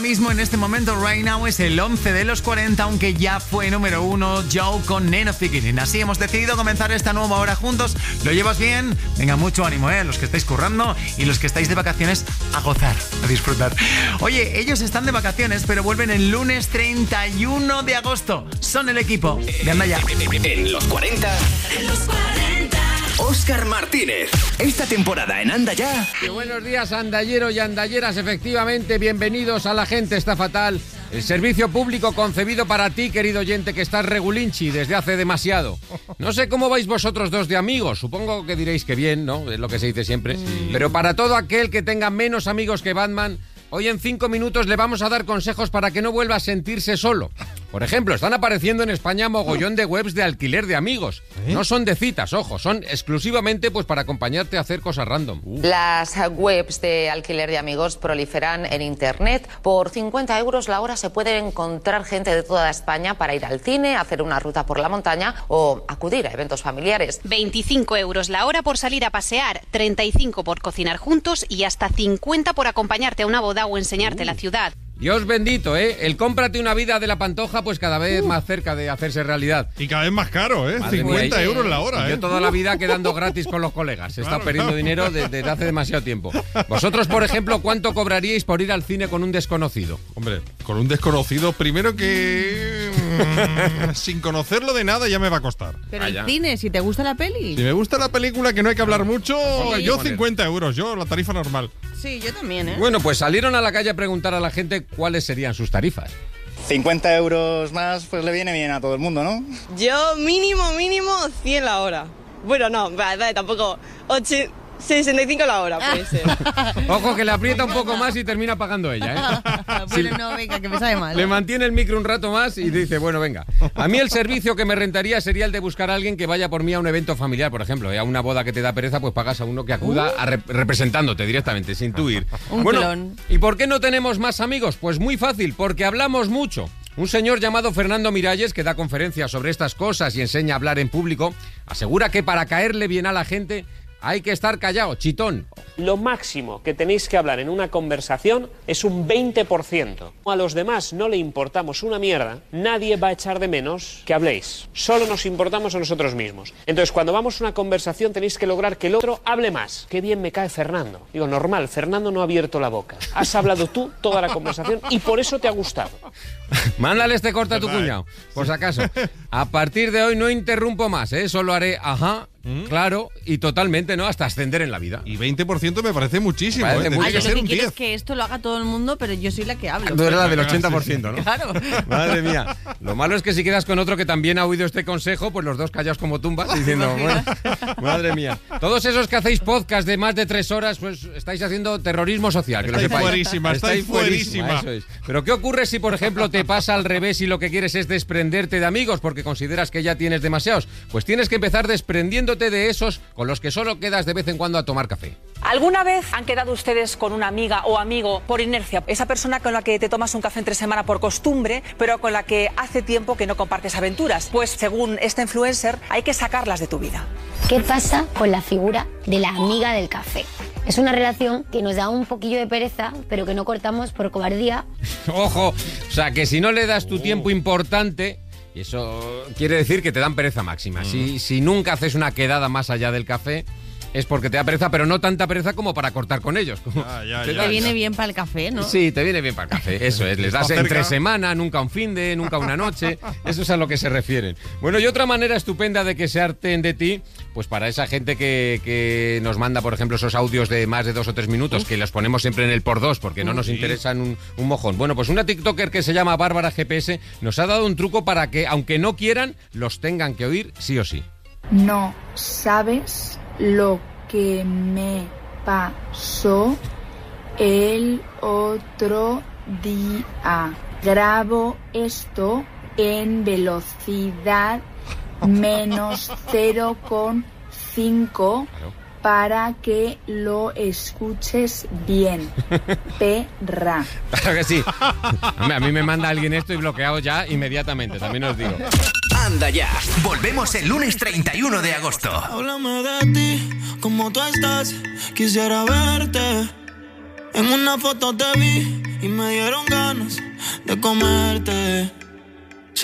mismo, en este momento, right now, es el 11 de los 40, aunque ya fue número 1 Joe con Neno Figuerin. Así hemos decidido comenzar esta nueva hora juntos. ¿Lo llevas bien? Venga, mucho ánimo, los que estáis currando y los que estáis de vacaciones, a gozar, a disfrutar. Oye, ellos están de vacaciones, pero vuelven el lunes 31 de agosto. Son el equipo de Anda Ya. En los 40. Óscar Martínez. Esta temporada en Anda Ya. Y buenos días, andalleros y andalleras. Efectivamente, bienvenidos a La Gente Está Fatal. El servicio público concebido para ti, querido oyente, que estás regulinchi desde hace demasiado. No sé cómo vais vosotros dos de amigos. Supongo que diréis que bien, ¿no? Es lo que se dice siempre. Sí. Pero para todo aquel que tenga menos amigos que Batman, hoy en 5 minutos le vamos a dar consejos para que no vuelva a sentirse solo. Por ejemplo, están apareciendo en España mogollón de webs de alquiler de amigos. No son de citas, ojo, son exclusivamente pues para acompañarte a hacer cosas random. Las webs de alquiler de amigos proliferan en internet. Por 50 euros la hora se puede encontrar gente de toda España para ir al cine, hacer una ruta por la montaña o acudir a eventos familiares. 25 euros la hora por salir a pasear, 35 por cocinar juntos y hasta 50 por acompañarte a una boda o enseñarte la ciudad. Dios bendito, el cómprate una vida de la Pantoja, pues cada vez más cerca de hacerse realidad. Y cada vez más caro, 50 euros la hora, Yo toda la vida quedando gratis con los colegas. He estado perdiendo dinero desde hace demasiado tiempo. Vosotros, por ejemplo, ¿cuánto cobraríais por ir al cine con un desconocido? Hombre, con un desconocido, primero que... sin conocerlo de nada ya me va a costar. Pero el cine, si te gusta la peli. Si me gusta la película, que no hay que hablar mucho, yo 50 euros, yo la tarifa normal. Sí, yo también, Bueno, pues salieron a la calle a preguntar a la gente cuáles serían sus tarifas. 50 euros más, pues le viene bien a todo el mundo, ¿no? Yo mínimo 100 la hora. Bueno, no, vale, tampoco. 65 la hora, puede ser. Ojo, que le aprieta un poco más y termina pagando ella, Bueno, no, venga, que me sabe mal. Le mantiene el micro un rato más y dice, bueno, venga. A mí el servicio que me rentaría sería el de buscar a alguien que vaya por mí a un evento familiar, por ejemplo. A una boda que te da pereza, pues pagas a uno que acuda representándote directamente, sin tú ir. Un clon. ¿Y por qué no tenemos más amigos? Pues muy fácil, porque hablamos mucho. Un señor llamado Fernando Miralles, que da conferencias sobre estas cosas y enseña a hablar en público, asegura que para caerle bien a la gente hay que estar callado, chitón. Lo máximo que tenéis que hablar en una conversación es un 20%. A los demás no le importamos una mierda, nadie va a echar de menos que habléis. Solo nos importamos a nosotros mismos. Entonces, cuando vamos a una conversación tenéis que lograr que el otro hable más. Qué bien me cae Fernando. Digo, normal, Fernando no ha abierto la boca. Has hablado tú toda la conversación y por eso te ha gustado. Mándale este corte a tu cuñado, por si acaso. A partir de hoy no interrumpo más, solo haré ajá, claro y totalmente, ¿no? Hasta ascender en la vida. Y 20% me parece muchísimo. Parece mucho. Yo lo que quiero es que esto lo haga todo el mundo, pero yo soy la que hablo. Tú eres la del 80%, ¿no? Claro. Madre mía. Lo malo es que si quedas con otro que también ha oído este consejo, pues los dos callados como tumbas diciendo, bueno, madre mía. Todos esos que hacéis podcast de más de 3 horas, pues estáis haciendo terrorismo social, que lo sepáis. Estáis fuerísima. Eso es. Pero ¿qué ocurre si, por ejemplo, te pasa al revés y lo que quieres es desprenderte de amigos porque consideras que ya tienes demasiados? Pues tienes que empezar desprendiéndote de esos con los que solo quedas de vez en cuando a tomar café. ¿Alguna vez han quedado ustedes con una amiga o amigo por inercia? Esa persona con la que te tomas un café entre semana por costumbre, pero con la que hace tiempo que no compartes aventuras. Pues según esta influencer, hay que sacarlas de tu vida. ¿Qué pasa con la figura de la amiga del café? Es una relación que nos da un poquillo de pereza, pero que no cortamos por cobardía. Ojo, o sea, que si no le das tu tiempo importante, y eso quiere decir que te dan pereza máxima. Si nunca haces una quedada más allá del café, es porque te da pereza, pero no tanta pereza como para cortar con ellos. Te viene bien para el café, ¿no? Sí, te viene bien para el café, eso es. Les das entre semana, nunca un finde, nunca una noche. Eso es a lo que se refieren. Bueno, y otra manera estupenda de que se harten de ti, pues para esa gente que nos manda, por ejemplo, esos audios de más de 2 o 3 minutos, que los ponemos siempre en el por 2 porque no nos interesan un mojón. Bueno, pues una TikToker que se llama Bárbara GPS nos ha dado un truco para que, aunque no quieran, los tengan que oír sí o sí. No sabes lo que me pasó el otro día. Grabo esto en velocidad menos 0,5 para que lo escuches bien. Perra. Claro que sí. A mí me manda alguien esto y bloqueado ya inmediatamente, también os digo. Anda Ya. Volvemos el lunes 31 de agosto. Háblame de ti, cómo tú estás. Quisiera verte. En una foto te vi y me dieron ganas de comerte.